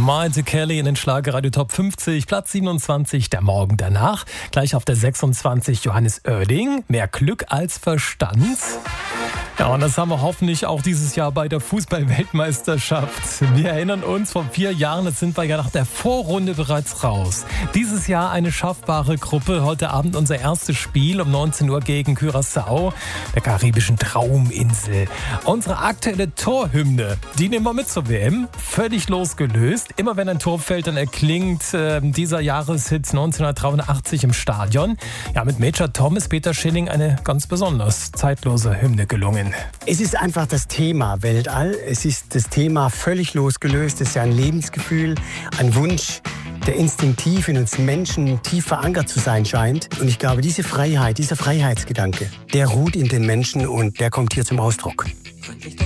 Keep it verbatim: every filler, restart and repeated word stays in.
Maite Kelly in den Schlagerradio Top fünfzig, Platz siebenundzwanzig, der Morgen danach. Gleich auf der sechsundzwanzig Johannes Oerding, mehr Glück als Verstand. Ja, und das haben wir hoffentlich auch dieses Jahr bei der Fußball-Weltmeisterschaft. Wir erinnern uns, vor vier Jahren, das sind wir ja nach der Vorrunde bereits raus. Dieses Jahr eine schaffbare Gruppe. Heute Abend unser erstes Spiel um neunzehn Uhr gegen Curaçao, der karibischen Trauminsel. Unsere aktuelle Torhymne, die nehmen wir mit zur W M. Völlig losgelöst. Immer wenn ein Tor fällt, dann erklingt äh, dieser Jahreshit neunzehnhundertdreiundachtzig im Stadion. Ja, mit Major Tom ist Peter Schilling eine ganz besonders zeitlose Hymne gelungen. Es ist einfach das Thema Weltall. Es ist das Thema völlig losgelöst. Es ist ja ein Lebensgefühl, ein Wunsch, der instinktiv in uns Menschen tief verankert zu sein scheint. Und ich glaube, diese Freiheit, dieser Freiheitsgedanke, der ruht in den Menschen und der kommt hier zum Ausdruck.